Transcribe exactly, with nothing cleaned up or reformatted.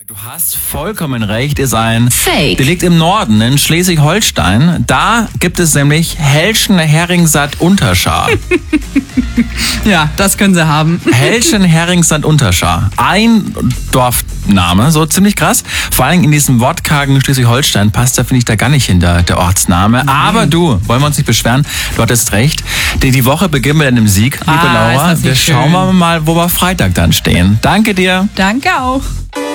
Du hast vollkommen recht, ist ein Fake. Der liegt im Norden, in Schleswig-Holstein. Da gibt es nämlich Helschen Heringsand Unterschar. Ja, das können sie haben. Helschen Heringsand Unterschar. Ein Dorfname, so ziemlich krass. Vor allem in diesem wortkargen Schleswig-Holstein passt da, finde ich, da gar nicht hinter der Ortsname. Aber du, wollen wir uns nicht beschweren, du hattest recht. Die, die Woche beginnen mit einem Sieg, liebe Ah, ist Laura. das nicht Wir schön. schauen wir mal, wo wir Freitag dann stehen. Danke dir. Danke auch.